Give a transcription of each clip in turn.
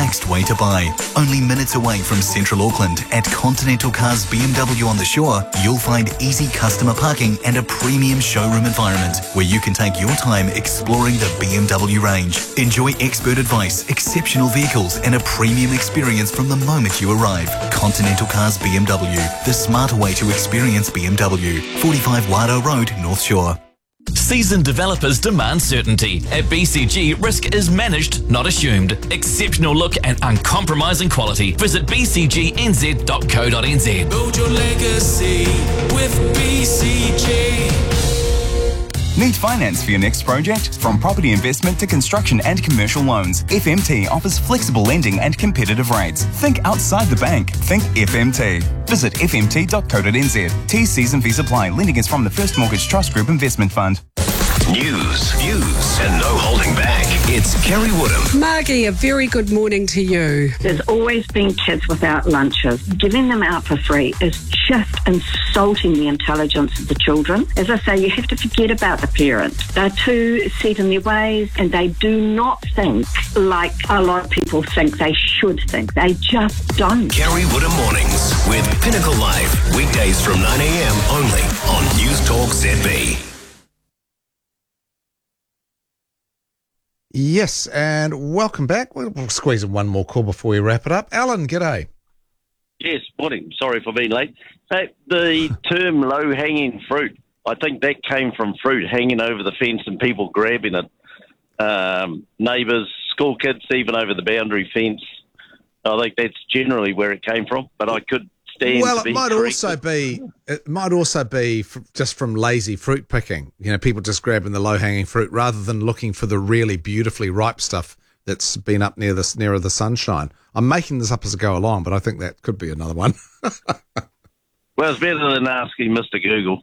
relaxed way to buy. Only minutes away from Central Auckland at Continental Cars BMW on the Shore, you'll find easy customer parking and a premium showroom environment where you can take your time exploring the BMW range. Enjoy expert advice, exceptional vehicles and a premium experience from the moment you arrive. Continental Cars BMW, the smarter way to experience BMW. 45 Wado Road, North Shore. Seasoned developers demand certainty. At BCG, risk is managed, not assumed. Exceptional look and uncompromising quality. Visit bcgnz.co.nz. Build your legacy with BCG. Need finance for your next project? From property investment to construction and commercial loans, FMT offers flexible lending and competitive rates. Think outside the bank. Think FMT. Visit fmt.co.nz. T's, C's and V's apply. Lending is from the First Mortgage Trust Group Investment Fund. News, views, and no holding back. It's Kerry Woodham. Margie, a very good morning to you. There's always been kids without lunches. Giving them out for free is just insulting the intelligence of the children. As I say, you have to forget about the parents. They're too set in their ways and they do not think like a lot of people think they should think. They just don't. Kerry Woodham Mornings with Pinnacle Live. Weekdays from 9 a.m. only on News Talk ZB. Yes, and welcome back. We'll squeeze in one more call before we wrap it up. Alan, g'day. Yes, morning. Sorry for being late. Hey, the term low-hanging fruit, I think that came from fruit hanging over the fence and people grabbing it. Neighbours, school kids, even over the boundary fence. I think that's generally where it came from, but I could stand Well, to be it might also be just from lazy fruit picking. You know, people just grabbing the low-hanging fruit rather than looking for the really beautifully ripe stuff that's been up nearer the sunshine. I'm making this up as I go along, but I think that could be another one. Well, it's better than asking Mr. Google,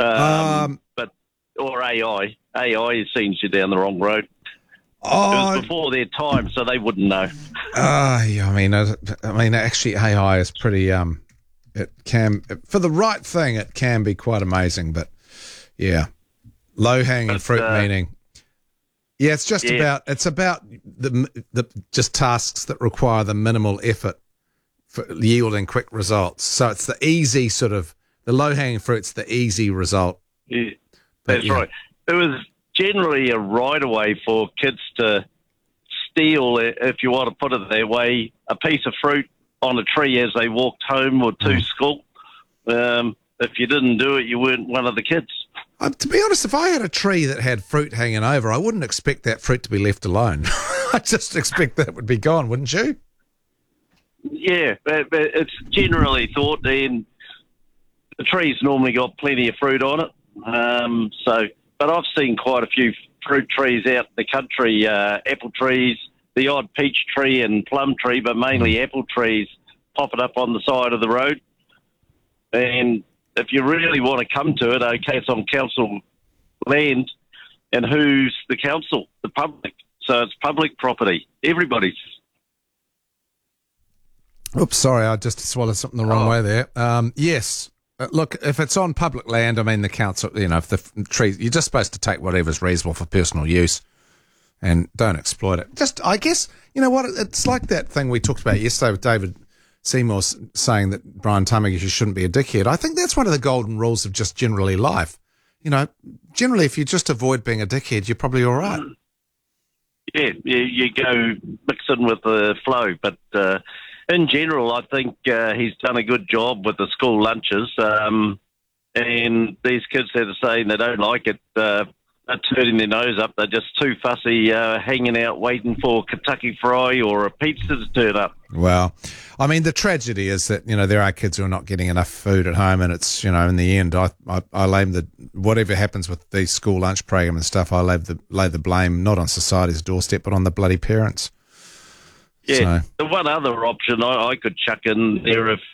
or AI. AI sends you down the wrong road. It was before their time, so they wouldn't know. Yeah, I mean, actually, AI is pretty. It can, for the right thing, it can be quite amazing. But yeah, low-hanging fruit meaning. Yeah, it's just about the just tasks that require the minimal effort for yielding quick results. So it's the easy the low-hanging fruit's the easy result. Yeah, that's right. It was generally a right-of-way for kids to steal, if you want to put it that way, a piece of fruit on a tree as they walked home or to school. If you didn't do it, you weren't one of the kids. To be honest, if I had a tree that had fruit hanging over, I wouldn't expect that fruit to be left alone. I just expect that would be gone, wouldn't you? Yeah, but it's generally thought, and the tree's normally got plenty of fruit on it. But I've seen quite a few fruit trees out in the country, apple trees, the odd peach tree and plum tree, but mainly apple trees popping up on the side of the road. And if you really want to come to it, okay, it's on council land. And who's the council? The public. So it's public property. Everybody's. Oops, sorry, I just swallowed something the wrong way there. Yes. Look, if it's on public land, I mean, the council, if the trees, you're just supposed to take whatever's reasonable for personal use and don't exploit it. Just, I guess, you know what, it's like that thing we talked about yesterday with David Seymour saying that Brian Tamagishi shouldn't be a dickhead. I think that's one of the golden rules of just generally life. Generally, if you just avoid being a dickhead, you're probably all right. Yeah, you go mixing with the flow, but in general, I think he's done a good job with the school lunches. And these kids that are saying they don't like it are turning their nose up. They're just too fussy hanging out waiting for Kentucky Fry or a pizza to turn up. Well, I mean, the tragedy is that, there are kids who are not getting enough food at home, and it's, in the end, I blame whatever happens with the school lunch program and stuff, I lay the blame not on society's doorstep, but on the bloody parents. Yeah, the one other option I could chuck in there if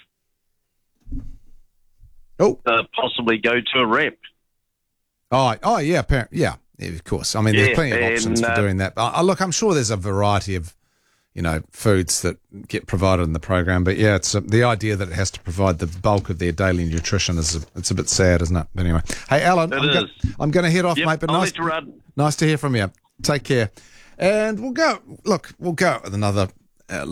possibly go to a rep. Oh yeah, yeah, of course. I mean, there's plenty of options for doing that. Look, I'm sure there's a variety of, foods that get provided in the program. But yeah, it's the idea that it has to provide the bulk of their daily nutrition it's a bit sad, isn't it? But anyway, hey, Alan, I'm going to head off, mate. But nice to hear from you. Take care. And we'll go with another